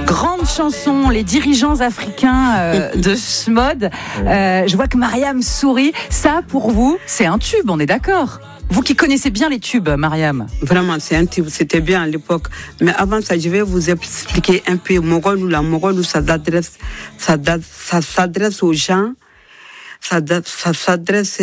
Grande chanson, les dirigeants africains de SMOD. Je vois que Mariam sourit. Ça, pour vous, c'est un tube, on est d'accord? Vous qui connaissez bien les tubes, Mariam. Vraiment, c'est un tube, c'était bien à l'époque. Mais avant ça, je vais vous expliquer un peu Mogolou. La Mogolou, ça s'adresse aux gens. Ça s'adresse...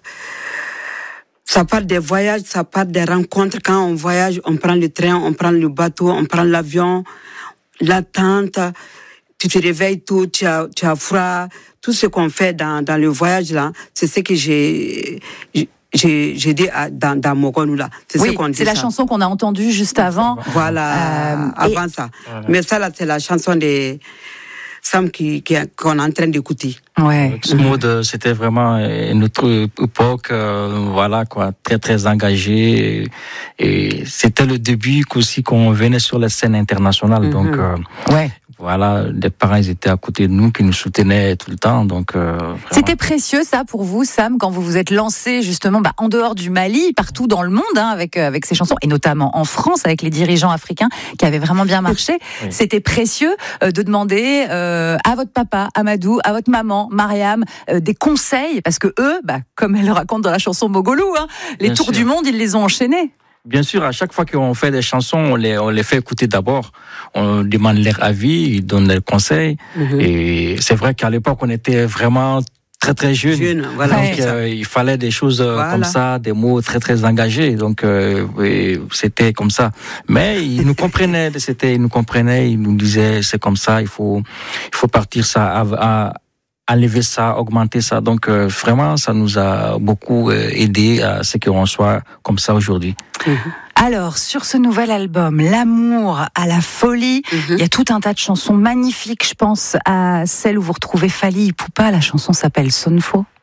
Ça part des voyages, ça part des rencontres. Quand on voyage, on prend le train, on prend le bateau, on prend l'avion, l'attente. Tu te réveilles tôt, tu as froid. Tout ce qu'on fait dans le voyage là, c'est ce que j'ai dit dans Mogolou là. C'est ce qu'on dit. C'est la chanson qu'on a entendue juste avant. Voilà, avant ça. Voilà. Mais ça là, c'est la chanson des Sam qu'on est en train d'écouter. Ouais. SMOD, c'était vraiment notre époque, voilà quoi, très très engagée. Et c'était le début aussi qu'on venait sur la scène internationale. Donc, voilà, les parents ils étaient à côté de nous, qui nous soutenaient tout le temps. Donc, c'était précieux ça pour vous, Sam, quand vous vous êtes lancé justement en dehors du Mali, partout dans le monde, avec ces chansons, et notamment en France avec les dirigeants africains qui avaient vraiment bien marché. Oui. C'était précieux de demander à votre papa, Amadou, à votre maman, Mariam, des conseils, parce que eux, comme elle le raconte dans la chanson Mogolou, les tours du monde, ils les ont enchaînés. Bien sûr, à chaque fois qu'on fait des chansons, on les fait écouter d'abord. On demande leur avis, ils donnent leurs conseils. Mm-hmm. Et c'est vrai qu'à l'époque, on était vraiment très très jeunes. Voilà. Donc il fallait des choses comme ça, des mots très très engagés. Donc c'était comme ça. Mais ils nous comprenaient. Ils nous disaient c'est comme ça. Il faut partir ça à lever ça, augmenter ça. Donc vraiment, ça nous a beaucoup aidé à ce qu'on soit comme ça aujourd'hui. Mmh. Alors, sur ce nouvel album, L'amour à la folie, il y a tout un tas de chansons magnifiques. Je pense à celle où vous retrouvez Fally Ipupa. La chanson s'appelle Sonfo.